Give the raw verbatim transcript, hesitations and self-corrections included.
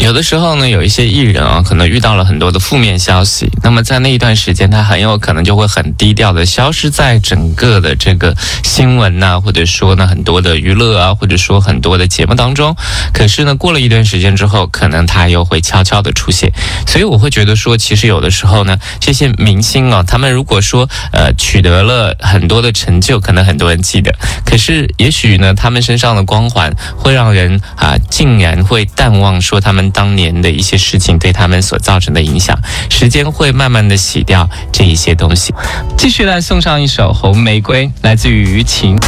有的时候呢，有一些艺人啊，可能遇到了很多的负面消息，那么在那一段时间，他很有可能就会很低调的消失在整个的这个新闻呐、啊，或者说呢很多的娱乐啊，或者说很多的节目当中。可是呢，过了一段时间之后，可能他又会悄悄的出现。所以我会觉得说，其实有的时候呢，这些明星啊，他们如果说呃取得了很多的成就，可能很多人记得，可是也许呢，他们身上的光环会让人啊，竟然会淡忘说他们当年的一些事情对他们所造成的影响。时间会慢慢的洗掉这一些东西。继续来送上一首《红玫瑰》，来自于于晴。